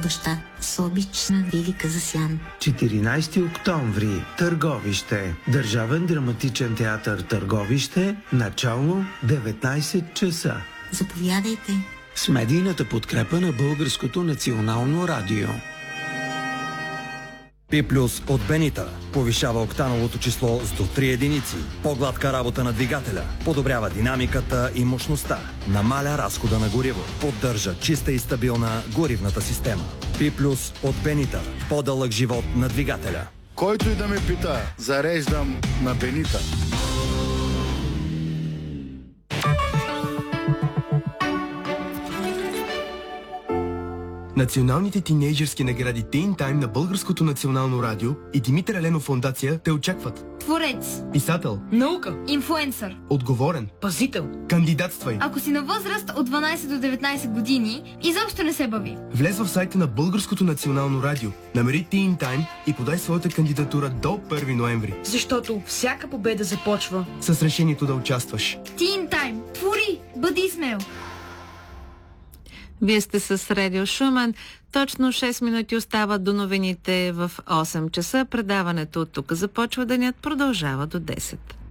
баща с обична Вилика Засян. 14 октомври. Търговище. Държавен драматичен театър Търговище. Начало 19 часа. Заповядайте. С медийната подкрепа на Българското национално радио. P+ от Бенита повишава октановото число с до 3 единици. По-гладка работа на двигателя. Подобрява динамиката и мощността. Намаля разхода на гориво. Поддържа чиста и стабилна горивната система. P+ от Бенита. По-дълъг живот на двигателя. Който и да ме пита, зареждам на Бенита. Националните тинейджърски награди Teen Time на Българското национално радио и Димитър Еленов фондация те очакват. Творец, Писател, наука, инфлуенсър, отговорен, пазител. кандидатствай. Ако си на възраст от 12 до 19 години, изобщо не се бави. Влез в сайта на Българското национално радио, намери Teen Time и подай своята кандидатура до 1 ноември. Защото всяка победа започва с решението да участваш. Teen Time. Твори! Бъди смел! Вие сте с Радио Шуман. Точно 6 минути остават до новините в 8 часа. Предаването от тук започва, денят продължава до 10.